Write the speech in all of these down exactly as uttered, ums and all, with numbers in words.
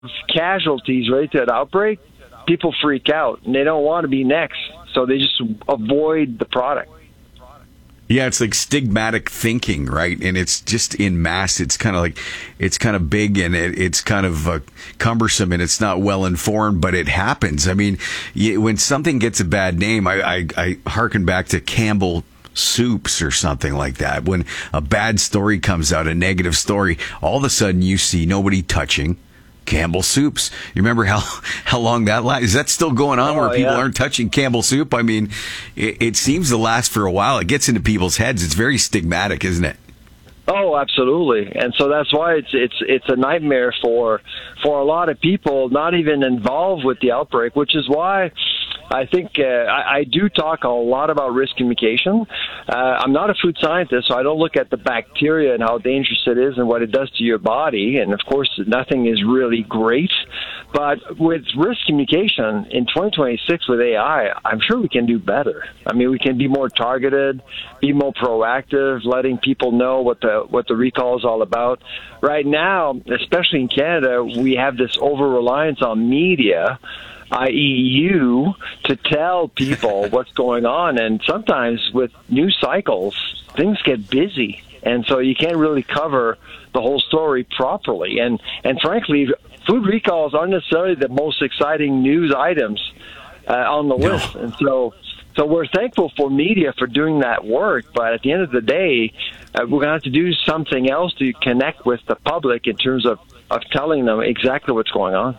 casualties right to an outbreak, people freak out and they don't want to be next, so they just avoid the product. Yeah, it's like stigmatic thinking, right? And it's just in mass. It's kind of like, it's kind of big and it, it's kind of uh, cumbersome and it's not well informed, but it happens. I mean, when something gets a bad name, I, I, I hearken back to Campbell Soups or something like that. When a bad story comes out, a negative story, all of a sudden you see nobody touching Campbell Soups. You remember how, how long that lasts? Is that still going on oh, where people yeah. aren't touching Campbell Soup? I mean, it, it seems to last for a while. It gets into people's heads. It's very stigmatic, isn't it? Oh, absolutely. And so that's why it's it's it's a nightmare for for a lot of people not even involved with the outbreak, which is why I think uh, I, I do talk a lot about risk communication. Uh, I'm not a food scientist, so I don't look at the bacteria and how dangerous it is and what it does to your body. And, of course, nothing is really great. But with risk communication in twenty twenty-six with A I, I'm sure we can do better. I mean, we can be more targeted, be more proactive, letting people know what the what the recall is all about. Right now, especially in Canada, we have this over-reliance on media, that is you, to tell people what's going on. And sometimes with news cycles, things get busy. And so you can't really cover the whole story properly. And, and frankly, food recalls aren't necessarily the most exciting news items uh, on the No. list. And so so we're thankful for media for doing that work. But at the end of the day, uh, we're going to have to do something else to connect with the public in terms of, of telling them exactly what's going on.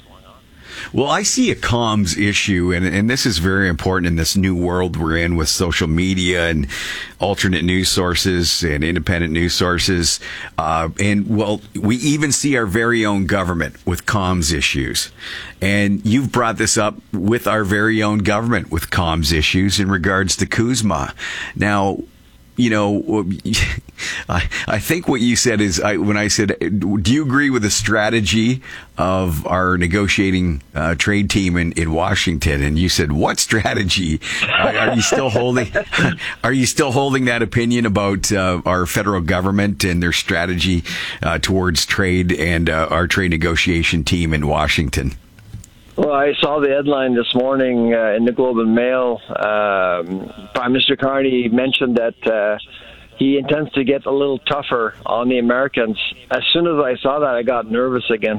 Well, I see a comms issue, and, and this is very important in this new world we're in with social media and alternate news sources and independent news sources. Uh, and, well, we even see our very own government with comms issues. And you've brought this up with our very own government with comms issues in regards to CUSMA. Now, you know, I, I think what you said is, I, when I said, do you agree with the strategy of our negotiating uh, trade team in, in Washington? And you said, what strategy? Are, are you still holding, are you still holding that opinion about uh, our federal government and their strategy uh, towards trade and uh, our trade negotiation team in Washington? Well, I saw the headline this morning uh, in the Globe and Mail. Um, Prime Minister Carney mentioned that uh, he intends to get a little tougher on the Americans. As soon as I saw that, I got nervous again.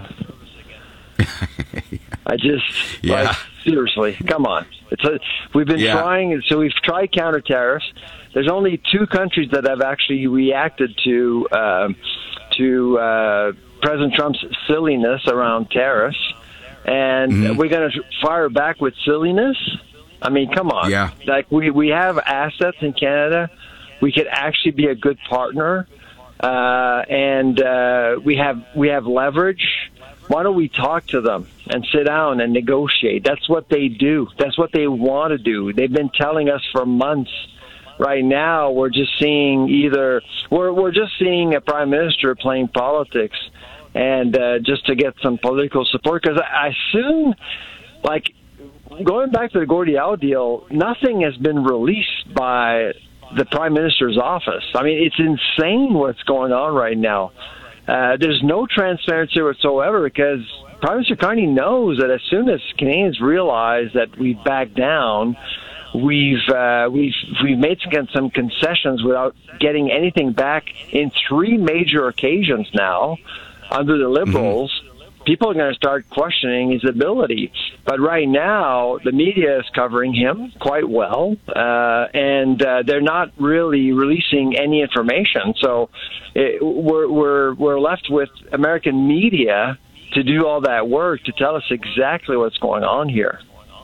I just, yeah. like, seriously, come on. It's a, we've been yeah. trying, so we've tried counter tariffs. There's only two countries that have actually reacted to uh, to uh, President Trump's silliness around tariffs. And mm-hmm. we're going to fire back with silliness? I mean, come on. Yeah. Like, we, we have assets in Canada. We could actually be a good partner. Uh, and uh, we have we have leverage. Why don't we talk to them and sit down and negotiate? That's what they do. That's what they want to do. They've been telling us for months. Right now, we're just seeing either we're we're just seeing a prime minister playing politics, and uh, just to get some political support. Because I assume, like, going back to the Gordie Howe deal, nothing has been released by the prime minister's office. I mean, it's insane what's going on right now. Uh, there's no transparency whatsoever because Prime Minister Carney knows that as soon as Canadians realize that we've backed down, we've uh, we've we've made some, some concessions without getting anything back in three major occasions now under the Liberals. Mm-hmm. People are going to start questioning his ability. But right now, the media is covering him quite well, uh, and uh, they're not really releasing any information. So it, we're, we're, we're left with American media to do all that work to tell us exactly what's going on here.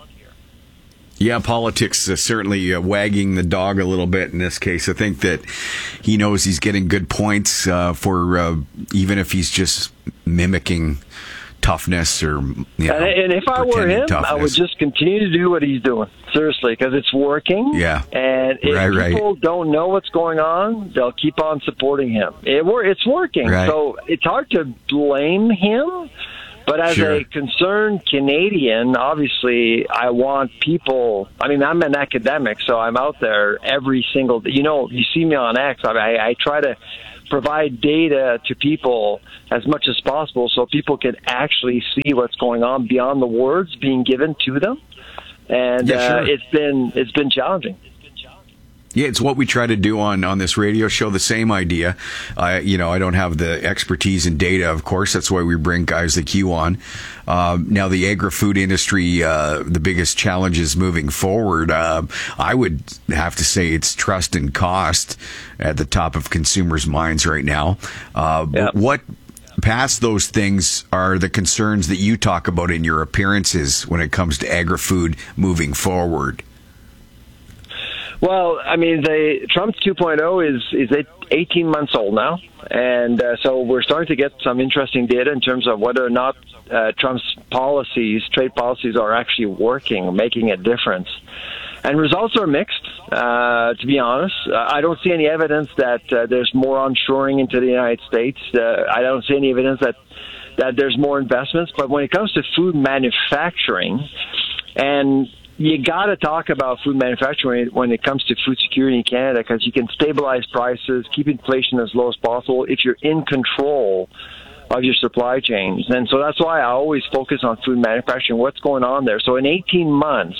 Yeah, politics uh, certainly uh, wagging the dog a little bit in this case. I think that he knows he's getting good points uh, for uh, even if he's just mimicking toughness or, you know, and, and if I were him, toughness. I would just continue to do what he's doing. Seriously, because it's working. Yeah. And if right, people right. don't know what's going on, they'll keep on supporting him. It, it's working. Right. So it's hard to blame him. But as sure. a concerned Canadian, obviously, I want people. I mean, I'm an academic, so I'm out there every single day. You know, you see me on X. I, I, I try to provide data to people as much as possible so people can actually see what's going on beyond the words being given to them. And yeah, sure. uh, it's been it's been challenging. Yeah, it's what we try to do on, on this radio show, the same idea. Uh, you know, I don't have the expertise in data, of course. That's why we bring guys like you on. Um, now, the agri-food industry, uh, the biggest challenges moving forward, uh, I would have to say it's trust and cost at the top of consumers' minds right now. Uh, yep. What past those things are the concerns that you talk about in your appearances when it comes to agri-food moving forward? Well, I mean, the Trump two point oh is is eighteen months old now, and uh, so we're starting to get some interesting data in terms of whether or not uh, Trump's policies, trade policies, are actually working, making a difference. And results are mixed, uh, to be honest. I don't see any evidence that uh, there's more onshoring into the United States. Uh, I don't see any evidence that that there's more investments. But when it comes to food manufacturing, and you got to talk about food manufacturing when it comes to food security in Canada, because you can stabilize prices, keep inflation as low as possible if you're in control of your supply chains. And so that's why I always focus on food manufacturing, what's going on there. So in eighteen months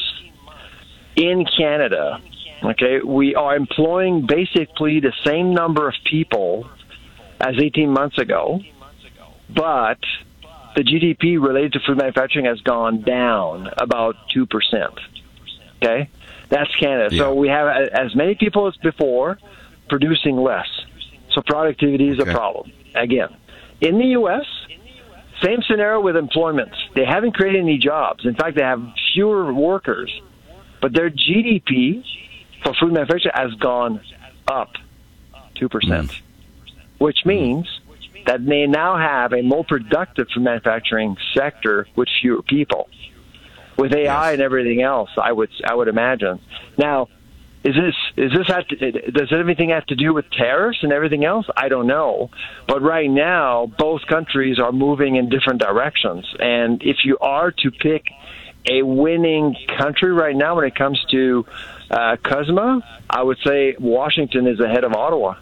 in Canada, okay, we are employing basically the same number of people as eighteen months ago, but the G D P related to food manufacturing has gone down about two percent. Okay? That's Canada. Yeah. So we have as many people as before producing less. So productivity is okay. a problem. Again, in the U S, same scenario with employment. They haven't created any jobs. In fact, they have fewer workers. But their G D P for food manufacturing has gone up two percent, mm. which means that they now have a more productive food manufacturing sector with fewer people. With A I yes. and everything else, I would I would imagine. Now, is this is this have to, does everything have to do with tariffs and everything else? I don't know. But right now, both countries are moving in different directions. And if you are to pick a winning country right now when it comes to uh, C U S M A, I would say Washington is ahead of Ottawa.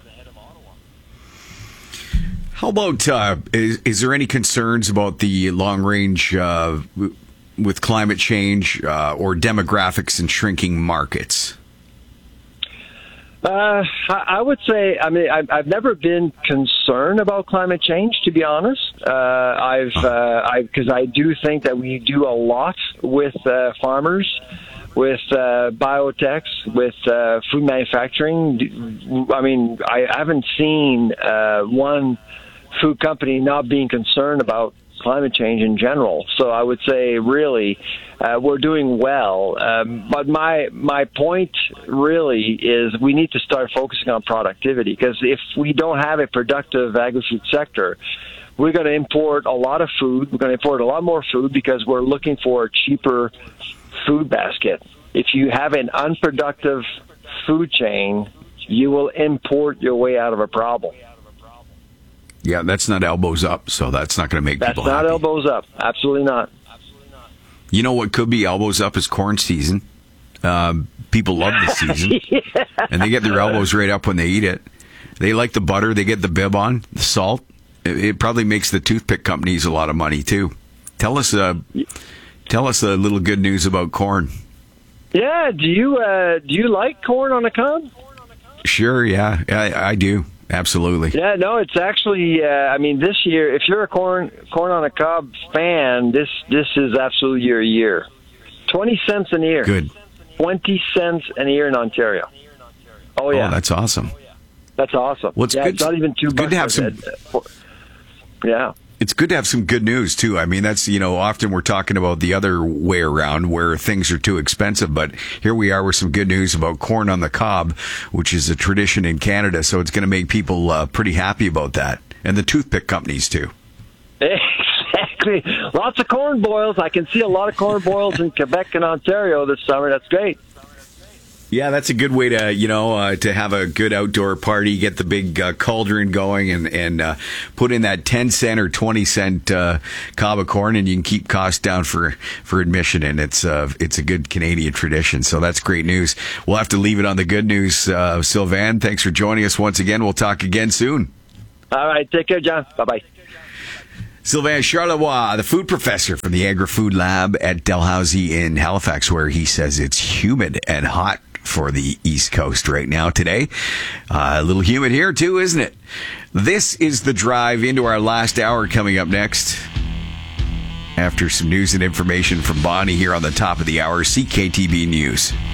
How about, uh, is, is there any concerns about the long range uh, w- with climate change uh, or demographics and shrinking markets? Uh, I would say, I mean, I've, I've never been concerned about climate change, to be honest. Uh, I've, uh, I, because I do think that we do a lot with uh, farmers, with uh, biotechs, with uh, food manufacturing. I mean, I haven't seen uh, one food company not being concerned about climate change in general. So I would say really uh, we're doing well. Um, but my my point really is we need to start focusing on productivity, because if we don't have a productive agri-food sector, we're going to import a lot of food. We're going to import a lot more food because we're looking for a cheaper food basket. If you have an unproductive food chain, you will import your way out of a problem. Yeah, that's not elbows up, so that's not going to make that's people happy. That's not elbows up. Absolutely not. You know what could be elbows up is corn season. Um, people love the season, yeah. and they get their elbows right up when they eat it. They like the butter. They get the bib on, the salt. It, it probably makes the toothpick companies a lot of money, too. Tell us, uh, tell us a little good news about corn. Yeah, do you uh, do you like corn on the cob? Sure, yeah, I, I do. Absolutely. Yeah, no, it's actually, uh, I mean, this year, if you're a corn corn on the cob fan, this this is absolutely your year. twenty cents an ear. Good. twenty cents an ear in Ontario. Oh, yeah. Oh, that's awesome. That's awesome. Well, it's yeah, good, it's not even too it's good to have some. Yeah. It's good to have some good news, too. I mean, that's, you know, often we're talking about the other way around where things are too expensive, but here we are with some good news about corn on the cob, which is a tradition in Canada, so it's going to make people uh, pretty happy about that. And the toothpick companies, too. Exactly. Lots of corn boils. I can see a lot of corn boils in Quebec and Ontario this summer. That's great. Yeah, that's a good way to, you know, uh, to have a good outdoor party, get the big uh, cauldron going, and, and uh, put in that ten cent or twenty cent uh, cob of corn, and you can keep costs down for, for admission. And it's, uh, it's a good Canadian tradition. So that's great news. We'll have to leave it on the good news. Uh, Sylvain, thanks for joining us once again. We'll talk again soon. All right. Take care, John. Bye-bye. Sylvain Charlevoix, the food professor from the Agri-Food Lab at Dalhousie in Halifax, where he says it's humid and hot for the East Coast right now today. Uh, a little humid here too, isn't it? This is the drive into our last hour coming up next. After some news and information from Bonnie here on the top of the hour, C K T B News.